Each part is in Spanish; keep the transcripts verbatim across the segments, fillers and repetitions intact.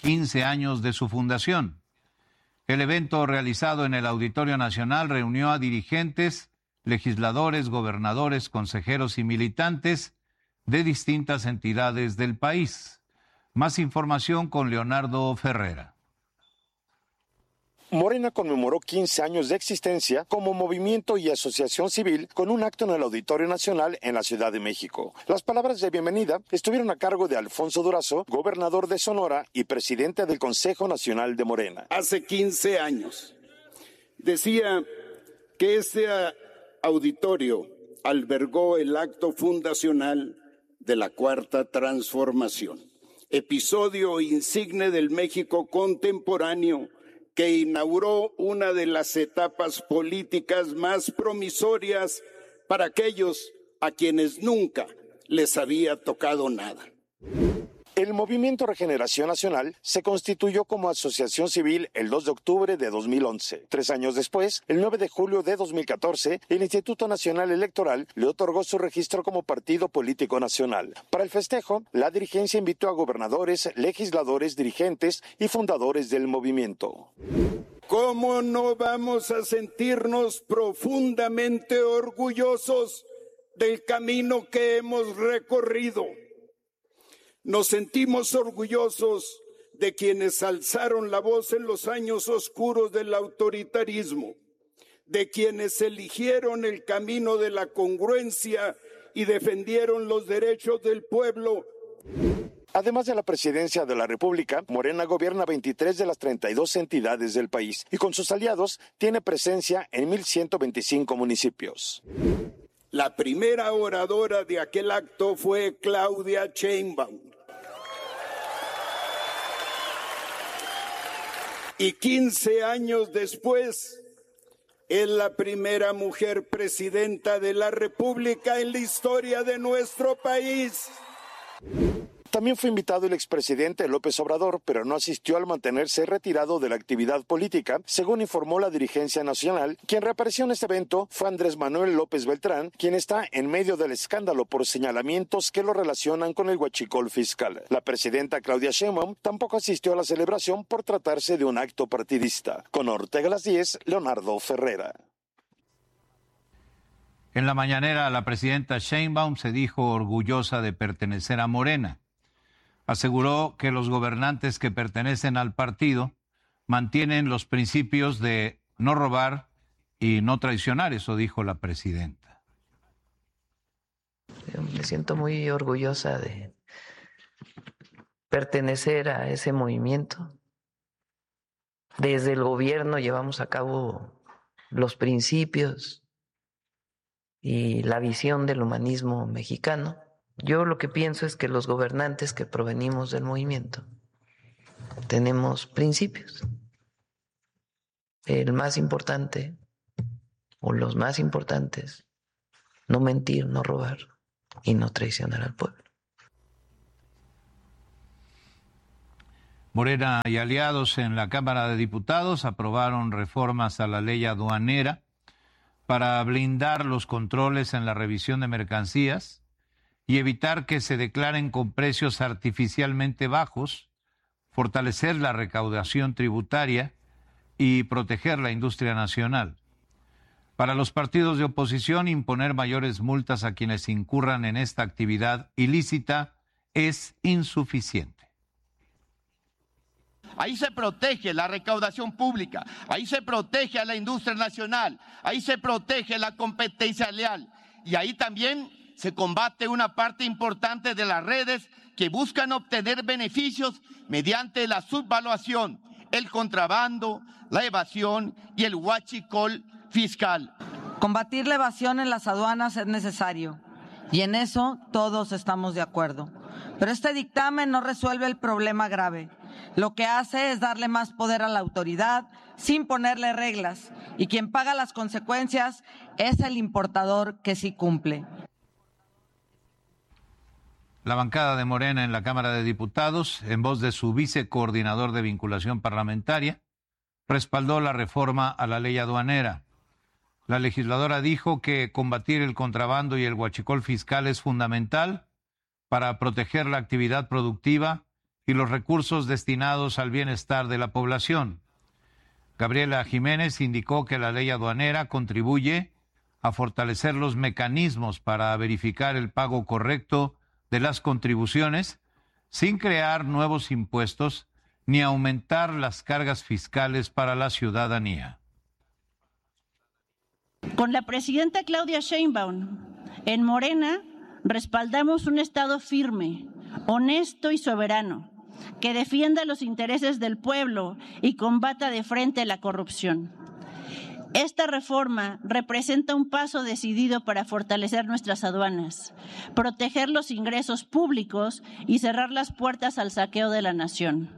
quince años de su fundación. El evento realizado en el Auditorio Nacional reunió a dirigentes, legisladores, gobernadores, consejeros y militantes de distintas entidades del país. Más información con Leonardo Ferrera. Morena conmemoró quince años de existencia como movimiento y asociación civil con un acto en el Auditorio Nacional en la Ciudad de México. Las palabras de bienvenida estuvieron a cargo de Alfonso Durazo, gobernador de Sonora y presidente del Consejo Nacional de Morena. Hace quince años decía que este auditorio albergó el acto fundacional de la Cuarta Transformación, episodio insigne del México contemporáneo que inauguró una de las etapas políticas más promisorias para aquellos a quienes nunca les había tocado nada. El Movimiento Regeneración Nacional se constituyó como asociación civil el dos de octubre de dos mil once. Tres años después, el nueve de julio de dos mil catorce, el Instituto Nacional Electoral le otorgó su registro como partido político nacional. Para el festejo, la dirigencia invitó a gobernadores, legisladores, dirigentes y fundadores del movimiento. ¿Cómo no vamos a sentirnos profundamente orgullosos del camino que hemos recorrido? Nos sentimos orgullosos de quienes alzaron la voz en los años oscuros del autoritarismo, de quienes eligieron el camino de la congruencia y defendieron los derechos del pueblo. Además de la presidencia de la República, Morena gobierna veintitrés de las treinta y dos entidades del país y con sus aliados tiene presencia en mil ciento veinticinco municipios. La primera oradora de aquel acto fue Claudia Sheinbaum. Y quince años después, es la primera mujer presidenta de la República en la historia de nuestro país. También fue invitado el expresidente López Obrador, pero no asistió al mantenerse retirado de la actividad política, según informó la dirigencia nacional. Quien reapareció en este evento fue Andrés Manuel López Beltrán, quien está en medio del escándalo por señalamientos que lo relacionan con el huachicol fiscal. La presidenta Claudia Sheinbaum tampoco asistió a la celebración por tratarse de un acto partidista. Con Ortega a las diez, Leonardo Ferrera. En la mañanera, la presidenta Sheinbaum se dijo orgullosa de pertenecer a Morena. Aseguró que los gobernantes que pertenecen al partido mantienen los principios de no robar y no traicionar, eso dijo la presidenta. Me siento muy orgullosa de pertenecer a ese movimiento. Desde el gobierno llevamos a cabo los principios y la visión del humanismo mexicano. Yo lo que pienso es que los gobernantes que provenimos del movimiento tenemos principios. El más importante, o los más importantes, no mentir, no robar y no traicionar al pueblo. Morena y aliados en la Cámara de Diputados aprobaron reformas a la ley aduanera para blindar los controles en la revisión de mercancías y evitar que se declaren con precios artificialmente bajos, fortalecer la recaudación tributaria y proteger la industria nacional. Para los partidos de oposición, imponer mayores multas a quienes incurran en esta actividad ilícita es insuficiente. Ahí se protege la recaudación pública, ahí se protege a la industria nacional, ahí se protege la competencia leal y ahí también se combate una parte importante de las redes que buscan obtener beneficios mediante la subvaluación, el contrabando, la evasión y el huachicol fiscal. Combatir la evasión en las aduanas es necesario y en eso todos estamos de acuerdo. Pero este dictamen no resuelve el problema grave. Lo que hace es darle más poder a la autoridad sin ponerle reglas y quien paga las consecuencias es el importador que sí cumple. La bancada de Morena en la Cámara de Diputados, en voz de su vicecoordinador de vinculación parlamentaria, respaldó la reforma a la ley aduanera. La legisladora dijo que combatir el contrabando y el huachicol fiscal es fundamental para proteger la actividad productiva y los recursos destinados al bienestar de la población. Gabriela Jiménez indicó que la ley aduanera contribuye a fortalecer los mecanismos para verificar el pago correcto de las contribuciones sin crear nuevos impuestos ni aumentar las cargas fiscales para la ciudadanía. Con la presidenta Claudia Sheinbaum, en Morena, respaldamos un Estado firme, honesto y soberano, que defienda los intereses del pueblo y combata de frente la corrupción. Esta reforma representa un paso decidido para fortalecer nuestras aduanas, proteger los ingresos públicos y cerrar las puertas al saqueo de la nación.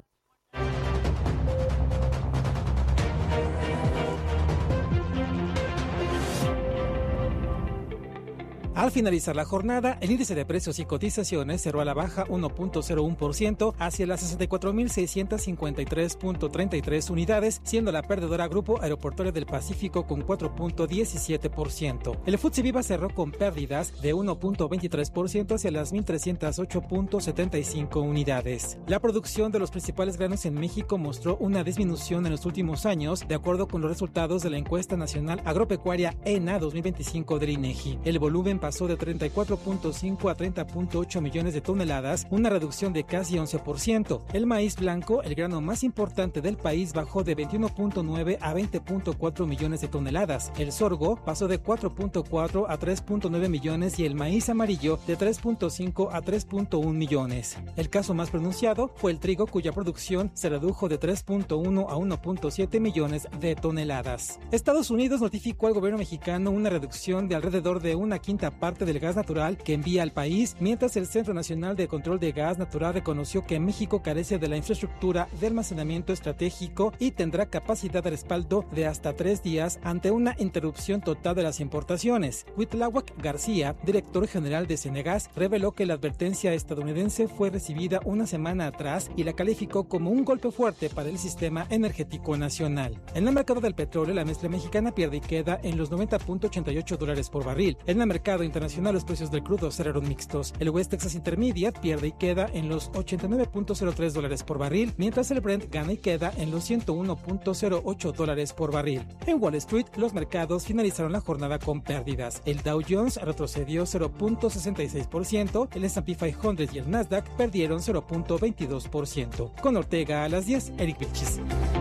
Al finalizar la jornada, el índice de precios y cotizaciones cerró a la baja uno punto cero uno por ciento hacia las sesenta y cuatro mil seiscientos cincuenta y tres punto treinta y tres unidades, siendo la perdedora Grupo Aeroportuario del Pacífico con cuatro punto diecisiete por ciento. El F T S E Viva cerró con pérdidas de uno punto veintitrés por ciento hacia las mil trescientos ocho punto setenta y cinco unidades. La producción de los principales granos en México mostró una disminución en los últimos años, de acuerdo con los resultados de la encuesta nacional agropecuaria ENA dos mil veinticinco del INEGI. El volumen pasó de treinta y cuatro punto cinco a treinta punto ocho millones de toneladas, una reducción de casi once por ciento. El maíz blanco, el grano más importante del país, bajó de veintiuno punto nueve a veinte punto cuatro millones de toneladas. El sorgo pasó de cuatro punto cuatro a tres punto nueve millones y el maíz amarillo de tres punto cinco a tres punto uno millones. El caso más pronunciado fue el trigo, cuya producción se redujo de tres punto uno a uno punto siete millones de toneladas. Estados Unidos notificó al gobierno mexicano una reducción de alrededor de una quinta parte del gas natural que envía al país, mientras el Centro Nacional de Control de Gas Natural reconoció que México carece de la infraestructura de almacenamiento estratégico y tendrá capacidad de respaldo de hasta tres días ante una interrupción total de las importaciones. Cuitláhuac García, director general de Cenegas, reveló que la advertencia estadounidense fue recibida una semana atrás y la calificó como un golpe fuerte para el sistema energético nacional. En el mercado del petróleo, la mezcla mexicana pierde y queda en los noventa punto ochenta y ocho dólares por barril. En el mercado internacional, los precios del crudo cerraron mixtos. El West Texas Intermediate pierde y queda en los ochenta y nueve punto cero tres dólares por barril, mientras el Brent gana y queda en los ciento uno punto cero ocho dólares por barril. En Wall Street, los mercados finalizaron la jornada con pérdidas. El Dow Jones retrocedió cero punto sesenta y seis por ciento, el S and P quinientos y el Nasdaq perdieron cero punto veintidós por ciento. Con Ortega a las diez, Eric Vilchis.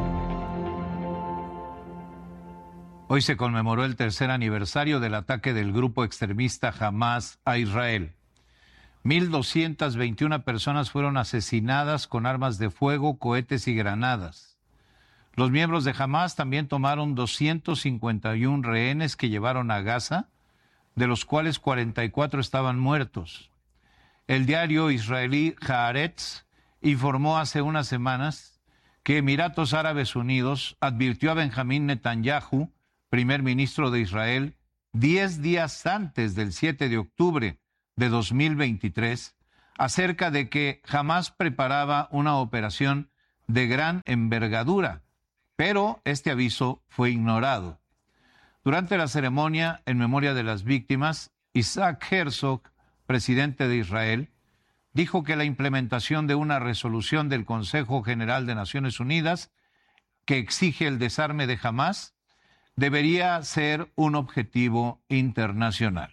Hoy se conmemoró el tercer aniversario del ataque del grupo extremista Hamás a Israel. mil doscientas veintiuna personas fueron asesinadas con armas de fuego, cohetes y granadas. Los miembros de Hamás también tomaron doscientos cincuenta y uno rehenes que llevaron a Gaza, de los cuales cuarenta y cuatro estaban muertos. El diario israelí Haaretz informó hace unas semanas que Emiratos Árabes Unidos advirtió a Benjamín Netanyahu, primer ministro de Israel, diez días antes del siete de octubre de dos mil veintitrés, acerca de que Hamás preparaba una operación de gran envergadura, pero este aviso fue ignorado. Durante la ceremonia en memoria de las víctimas, Isaac Herzog, presidente de Israel, dijo que la implementación de una resolución del Consejo General de Naciones Unidas que exige el desarme de Hamás debería ser un objetivo internacional.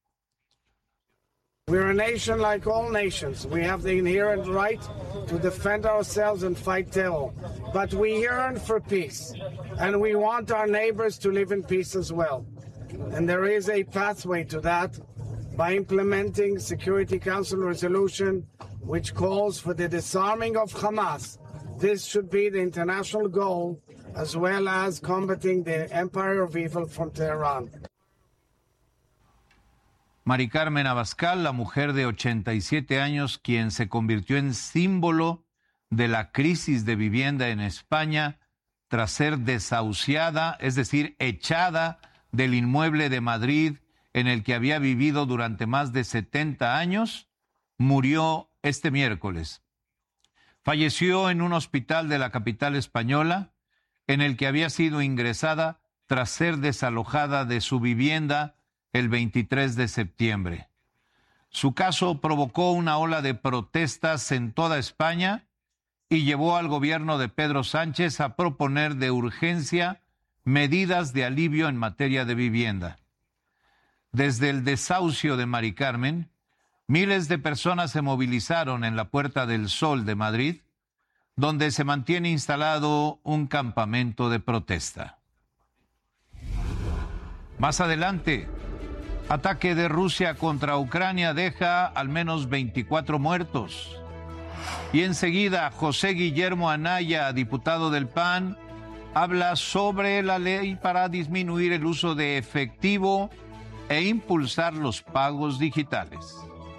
We're a nation like all nations. We have the inherent right to defend ourselves and fight terror. But we yearn for peace, and we want our neighbors to live in peace as well. And there is a pathway to that by implementing Security Council resolution which calls for the disarming of Hamas. This should be the international goal, as well as combating the empire of evil from Tehran. Mari Carmen Abascal, la mujer de ochenta y siete años, quien se convirtió en símbolo de la crisis de vivienda en España tras ser desahuciada, es decir, echada del inmueble de Madrid en el que había vivido durante más de setenta años, murió este miércoles. Falleció en un hospital de la capital española, en el que había sido ingresada tras ser desalojada de su vivienda el veintitrés de septiembre. Su caso provocó una ola de protestas en toda España y llevó al gobierno de Pedro Sánchez a proponer de urgencia medidas de alivio en materia de vivienda. Desde el desahucio de Mari Carmen, miles de personas se movilizaron en la Puerta del Sol de Madrid, donde se mantiene instalado un campamento de protesta. Más adelante, ataque de Rusia contra Ucrania deja al menos veinticuatro muertos. Y enseguida, José Guillermo Anaya, diputado del P A N, habla sobre la ley para disminuir el uso de efectivo e impulsar los pagos digitales.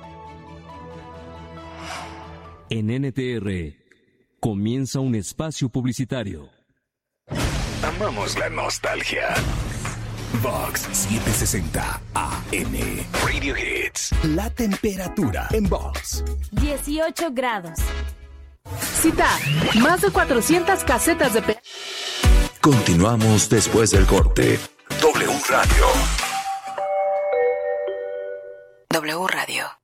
En N T R comienza un espacio publicitario. Amamos la nostalgia. Vox setecientos sesenta A M. Radio Hits. La temperatura en Vox. dieciocho grados. Cita. Más de cuatrocientas casetas de... Pe- Continuamos después del corte. W Radio. W Radio.